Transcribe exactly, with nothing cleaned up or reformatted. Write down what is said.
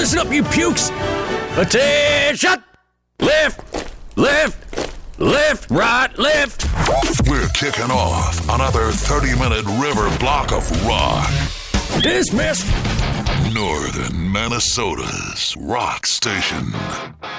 Listen up, you pukes. Attention. Left, left, left, right, left. We're kicking off another thirty-minute river block of rock. Dismiss. Northern Minnesota's rock station.